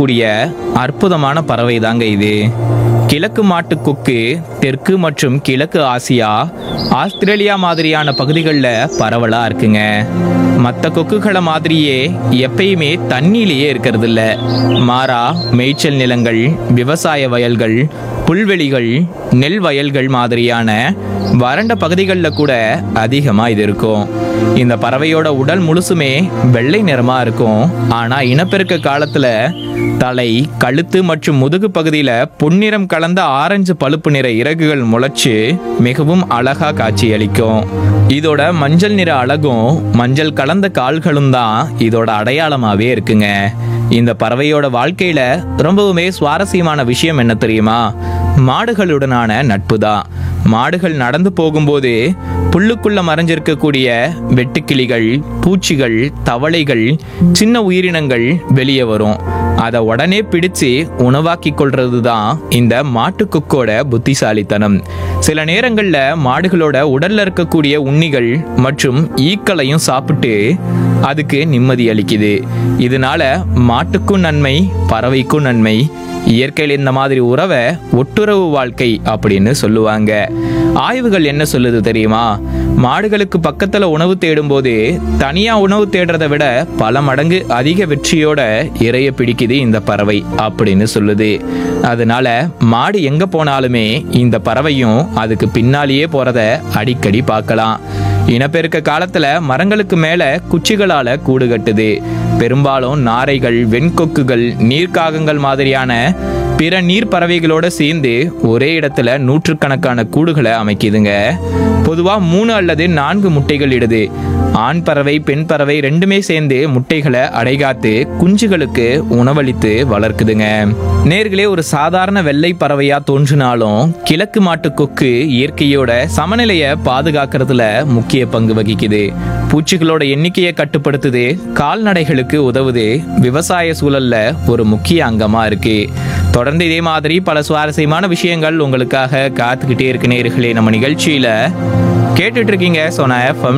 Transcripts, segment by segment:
இருக்கக்கூடிய அற்புதமான பறவை தாங்க இது. கிழக்கு மாட்டுக் கொக்கு தெற்கு மற்றும் கிழக்கு ஆசியா, ஆஸ்திரேலியா மாதிரியான பகுதிகளில் பரவலா இருக்குங்க. மற்ற கொக்குகளை மாதிரியே எப்பயுமே தண்ணியிலேயே இருக்கிறது இல்ல. மாறா மேய்ச்சல் நிலங்கள், விவசாய வயல்கள், புல்வெளிகள், நெல் வயல்கள் மாதிரியான வறண்ட பகுதிகளில் கூட அதிகமா இது இருக்கும். இந்த பறவையோட உடல் முழுசுமே வெள்ளை நிறமா இருக்கும். ஆனா இனப்பெருக்க காலத்துல தலை, கழுத்து மற்றும் முதுகு பகுதியில பொன்னிறம் கலந்த ஆரஞ்சு பழுப்பு நிற இறகுகள் முளைச்சு மிகவும் அழகா காட்சியளிக்கும். இதோட மஞ்சள் நிற அழகும் மஞ்சள் கலந்த கால்களும் தான் இதோட அடையாளமாவே இருக்குங்க. இந்த பறவையோட வாழ்க்கையில ரொம்பவுமே சுவாரஸ்யமான விஷயம் என்ன தெரியுமா? மாடுகளுடனான நட்பு தான். மாடுகள் நடந்து போகும்போது புல்லுக்குள்ள மறைஞ்சிருக்கக்கூடிய வெட்டுக்கிளிகள், பூச்சிகள், தவளைகள், சின்ன உயிரினங்கள் வெளியே வரும். அதை உடனே பிடிச்சு உணவாக்கி கொள்றது தான் இந்த மாட்டுக்கொக்கோட புத்திசாலித்தனம். சில நேரங்கள்ல மாடுகளோட உடல்ல இருக்கக்கூடிய உண்ணிகள் மற்றும் ஈக்களையும் சாப்பிட்டு அதுக்கு நிம்மதி அளிக்குது. இதனால மாட்டுக்கும் நன்மை, பறவைக்கும் நன்மை. இயற்கையில் இந்த மாதிரி உறவை ஒட்டுறவு வாழ்க்கை அப்படின்னு சொல்லுவாங்க. ஆய்வுகள் என்ன சொல்லுது தெரியுமா? மாடுகளுக்கு பக்கத்துல உணவு தேடும் போது தனியா உணவு தேடுறதை விட பல மடங்கு அதிக வெற்றியோட இரைய பிடிக்குது இந்த பறவை அப்படின்னு சொல்லுது. அதனால மாடு எங்க போனாலுமே இந்த பறவையும் அதுக்கு பின்னாலேயே போறத அடிக்கடி பார்க்கலாம். இனப்பெருக்க காலத்துல மரங்களுக்கு மேல குச்சிகளால கூடு கட்டுது. பெரும்பாலும் நாரைகள், வெண்கொக்குகள், நீர்க்காகங்கள் மாதிரியான பிற நீர் பறவைகளோட சேர்ந்து ஒரே இடத்துல நூற்றுக்கணக்கான கூடுகளை அமைக்குதுங்க. பொதுவா 3 அல்லது 4 முட்டைகள் இடுது. ஆண் பறவை, பெண் பறவை ரெண்டுமே சேர்ந்து முட்டைகளை அடைகாத்து குஞ்சுகளுக்கு உணவளித்து வளர்க்குதுங்க. நேர்களே, ஒரு சாதாரண வெள்ளை பறவையா தோன்றினாலும் கிழக்கு மாட்டுக் கொக்கு இயற்கையோட சமநிலையை பாதுகாக்கிறதுல முக்கிய பங்கு வகிக்குது. பூச்சிகளோட எண்ணிக்கையை கட்டுப்படுத்துது, கால்நடைகளுக்கு உதவுது, விவசாய சூழல்ல ஒரு முக்கிய அங்கமா இருக்கு. தொடர்ந்து இதே மாதிரி பல சுவாரஸ்யமான விஷயங்கள் உங்களுக்காக காத்துக்கிட்டே இருக்கு நேர்களே. நம்ம நிகழ்ச்சியில கேட்டுட்டு இருக்கீங்க சோனா FM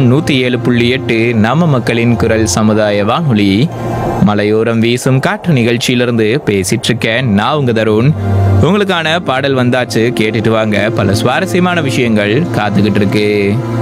107.8 நம்ம மக்களின் குரல் சமுதாய வானொலி. மலையோரம் வீசும் காற்று நிகழ்ச்சியிலிருந்து பேசிட்டு இருக்கேன் நான் உங்க தருண். உங்களுக்கான பாடல் வந்தாச்சு, கேட்டுட்டு வாங்க. பல சுவாரஸ்யமான விஷயங்கள் காத்துக்கிட்டு இருக்கு.